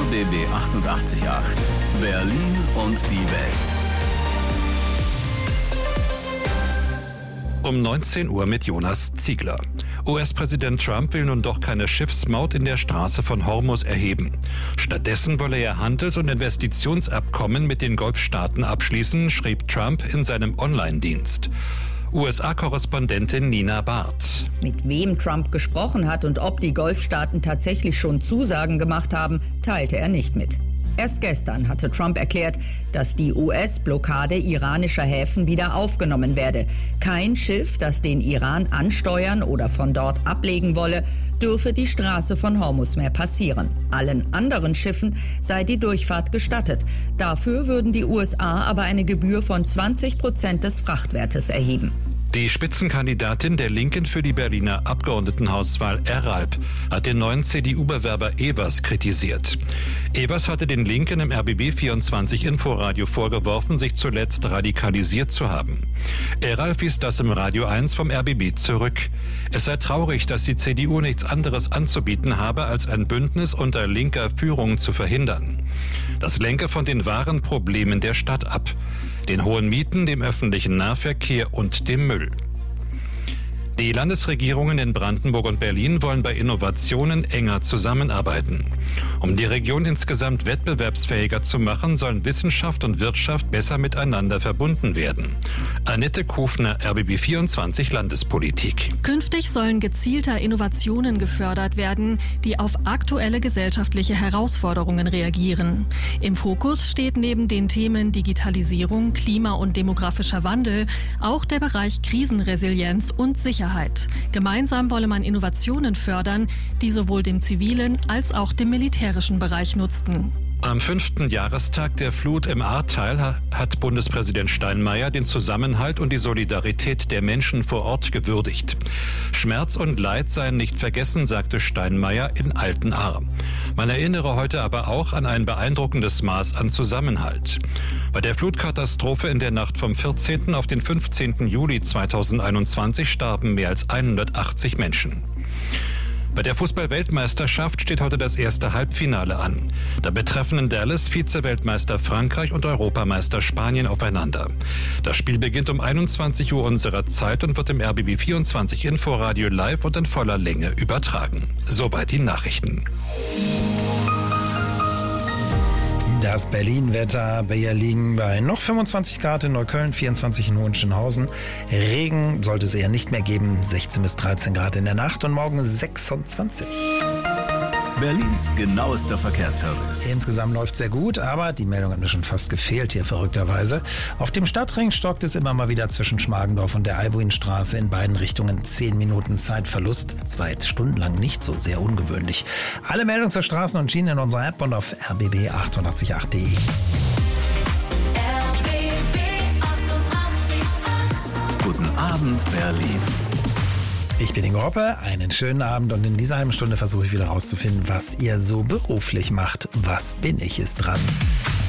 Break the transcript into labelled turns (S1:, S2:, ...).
S1: RBB 88.8 Berlin und die Welt.
S2: Um 19 Uhr mit Jonas Ziegler. US-Präsident Trump will nun doch keine Schiffsmaut in der Straße von Hormuz erheben. Stattdessen wolle er Handels- und Investitionsabkommen mit den Golfstaaten abschließen, schrieb Trump in seinem Online-Dienst. USA-Korrespondentin Nina Barth.
S3: Mit wem Trump gesprochen hat und ob die Golfstaaten tatsächlich schon Zusagen gemacht haben, teilte er nicht mit. Erst gestern hatte Trump erklärt, dass die US-Blockade iranischer Häfen wieder aufgenommen werde. Kein Schiff, das den Iran ansteuern oder von dort ablegen wolle, dürfe die Straße von Hormuz mehr passieren. Allen anderen Schiffen sei die Durchfahrt gestattet. Dafür würden die USA aber eine Gebühr von 20% des Frachtwertes erheben.
S2: Die Spitzenkandidatin der Linken für die Berliner Abgeordnetenhauswahl Eralb hat den neuen CDU-Bewerber Evers kritisiert. Evers hatte den Linken im RBB 24 Inforadio vorgeworfen, sich zuletzt radikalisiert zu haben. Eralb wies das im Radio 1 vom RBB zurück. Es sei traurig, dass die CDU nichts anderes anzubieten habe, als ein Bündnis unter linker Führung zu verhindern. Das lenke von den wahren Problemen der Stadt ab: den hohen Mieten, dem öffentlichen Nahverkehr und dem Müll. Die Landesregierungen in Brandenburg und Berlin wollen bei Innovationen enger zusammenarbeiten. Um die Region insgesamt wettbewerbsfähiger zu machen, sollen Wissenschaft und Wirtschaft besser miteinander verbunden werden. Annette Kufner, RBB 24 Landespolitik.
S4: Künftig sollen gezielter Innovationen gefördert werden, die auf aktuelle gesellschaftliche Herausforderungen reagieren. Im Fokus steht neben den Themen Digitalisierung, Klima- und demografischer Wandel auch der Bereich Krisenresilienz und Sicherheit. Gemeinsam wolle man Innovationen fördern, die sowohl dem zivilen als auch dem militärischen Bereich nutzten.
S2: Am 5. Jahrestag der Flut im Ahrtal hat Bundespräsident Steinmeier den Zusammenhalt und die Solidarität der Menschen vor Ort gewürdigt. Schmerz und Leid seien nicht vergessen, sagte Steinmeier in Altenahr. Man erinnere heute aber auch an ein beeindruckendes Maß an Zusammenhalt. Bei der Flutkatastrophe in der Nacht vom 14. auf den 15. Juli 2021 starben mehr als 180 Menschen. Bei der Fußball-Weltmeisterschaft steht heute das erste Halbfinale an. Da betreffen in Dallas Vize-Weltmeister Frankreich und Europameister Spanien aufeinander. Das Spiel beginnt um 21 Uhr unserer Zeit und wird im RBB 24 Inforadio live und in voller Länge übertragen. Soweit die Nachrichten.
S5: Das Berlin-Wetter. Wir liegen bei noch 25 Grad in Neukölln, 24 in Hohenschönhausen. Regen sollte es eher nicht mehr geben, 16 bis 13 Grad in der Nacht und morgen 26.
S1: Berlins genauester Verkehrsservice.
S5: Insgesamt läuft sehr gut, aber die Meldung hat mir schon fast gefehlt hier verrückterweise. Auf dem Stadtring stockt es immer mal wieder zwischen Schmargendorf und der Albuinstraße in beiden Richtungen 10 Minuten Zeitverlust. Das war jetzt stundenlang nicht so sehr ungewöhnlich. Alle Meldungen zur Straßen und Schienen in unserer App und auf rbb888.de.
S1: RBB 88.8. Guten Abend, Berlin.
S5: Ich bin Ingo Hoppe, einen schönen Abend und in dieser halben Stunde versuche ich wieder rauszufinden, was ihr so beruflich macht. Was bin ich ist dran?